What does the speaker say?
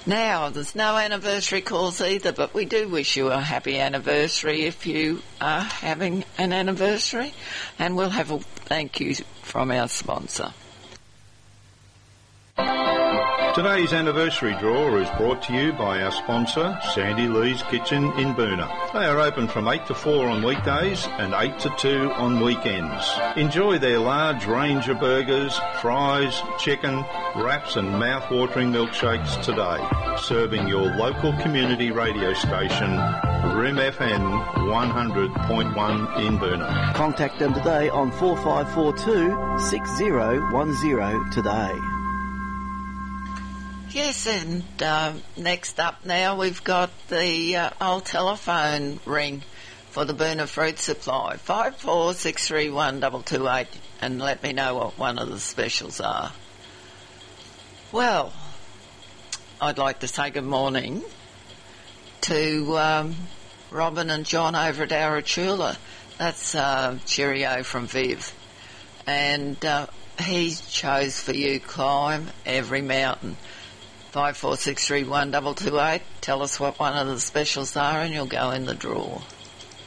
Now, there's no anniversary calls either, but we do wish you a happy anniversary if you are having an anniversary, and we'll have a thank you from our sponsor. Today's anniversary draw is brought to you by our sponsor, Sandy Lee's Kitchen in Boonah. They are open from 8 to 4 on weekdays and 8 to 2 on weekends. Enjoy their large range of burgers, fries, chicken, wraps and mouth-watering milkshakes today. Serving your local community radio station, Rim FM 100.1 in Boonah. Contact them today on 4542 6010 today. Yes, and next up now we've got the old telephone ring for the Boonah Fruit Supply, 54631228, and let me know what one of the specials are. Well, I'd like to say good morning to Robin and John over at Arachula. That's cheerio from Viv. And he chose for you Climb Every Mountain. 54631228. Tell us what one of the specials are and you'll go in the draw.